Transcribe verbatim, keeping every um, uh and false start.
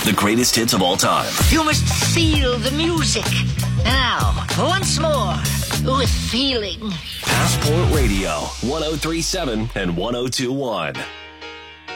The greatest hits of all time. You must feel the music. Now, once more, with feeling. Passport Radio, one oh three point seven and one oh two point one.